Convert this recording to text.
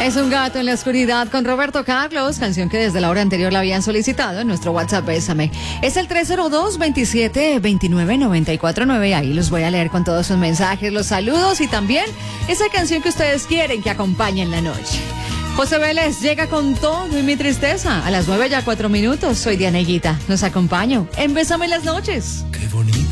Es un gato en la oscuridad con Roberto Carlos, canción que desde la hora anterior la habían solicitado en nuestro WhatsApp Bésame. Es el 302-27-29-949. Ahí los voy a leer con todos sus mensajes, los saludos y también esa canción que ustedes quieren que acompañe en la noche. José Vélez llega con todo y mi tristeza. A las 9:04. Soy Diana Higuita. Los acompaño en Bésame las noches. Qué bonito